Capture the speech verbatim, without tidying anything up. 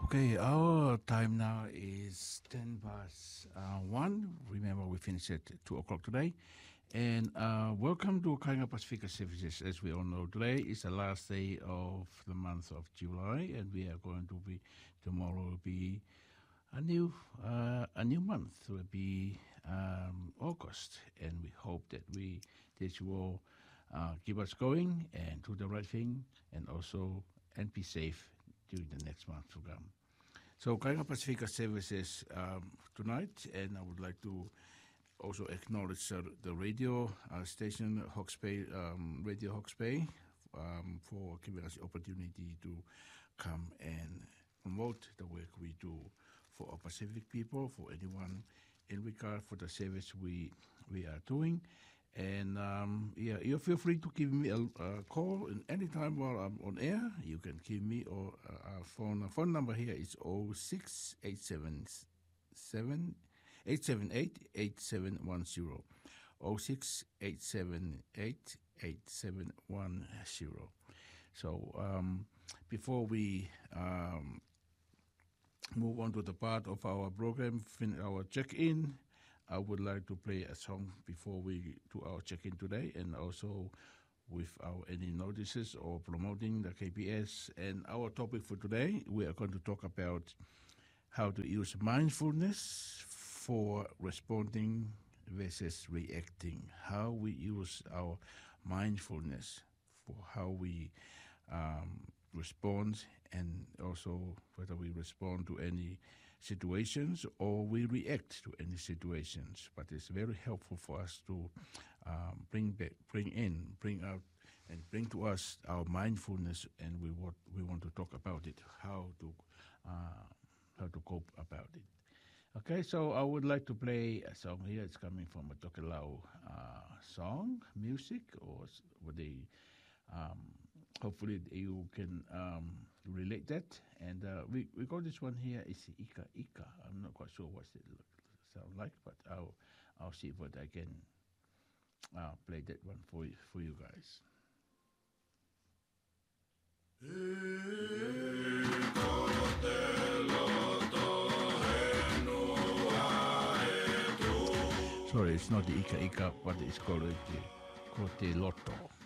Okay, our time now is ten past uh, one. Remember, we finished at two o'clock today. And uh, welcome to Kainga Pacifica Services. As we all know, today is the last day of the month of July, and we are going to be, tomorrow will be a new uh, a new month. It will be um, August, and we hope that we this will uh, keep us going and do the right thing, and also and be safe during the next month to come. So Kainga Pacifica Services um, tonight, and I would like to also acknowledge uh, the radio uh, station, Hawke's Bay, um, Radio Hawke's Bay, um, for giving us the opportunity to come and promote the work we do for our Pacific people, for anyone in regard for the service we we are doing. And um, yeah, you feel free to give me a, a call in any time while I'm on air. You can give me or uh, our phone. Our phone number here is oh six eight seven seven eight seven eight eight seven one zero. oh six eight seven eight eight seven one zero. So um, before we um, move on to the part of our program, fin- our check-in, I would like to play a song before we do our check-in today, and also without any notices or promoting the K P S. And our topic for today, we are going to talk about how to use mindfulness for responding versus reacting. How we use our mindfulness for how we um, respond, and also whether we respond to any situations or we react to any situations. But it's very helpful for us to um, bring back, bring in, bring out, and bring to us our mindfulness, and we want we want to talk about it, how to uh, how to cope about it. Okay, so I would like to play a song here. It's coming from a Tokelau uh, song, music, or s- with the um, hopefully you can um, relate that. And uh, we we got this one here. It's Ika Ika. I'm not quite sure what's it look, sound like, but I'll I'll see what I can uh, play that one for you, for you guys. Sorry, it's not the Ika Ika, but it's called the Kote Lotto.